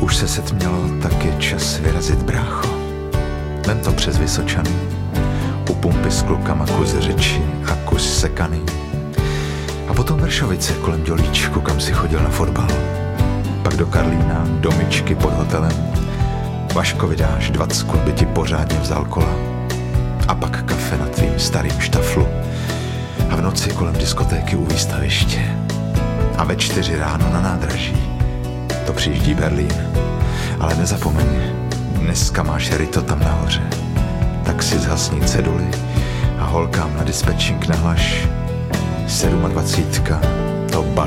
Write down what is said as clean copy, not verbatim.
Už se setmělo, tak je čas vyrazit, brácho. Vem to přes Vysočany, u pumpy s klukama kus řeči a kus sekaný. A potom Vršovice kolem Dělíčku, kam si chodil na fotbal. Pak do Karlína, do Myčky pod hotelem. Vaškovi dáš 20, aby ti pořádně vzal kola. A pak kafe na tvým starým štaflu. A v noci kolem diskotéky u výstaviště. A ve 4 ráno na nádraží. To přijíždí Berlín. Ale nezapomeň, dneska máš ryto tam nahoře. Tak si zhasni ceduly a holkám na dispečink nahlaš 27, to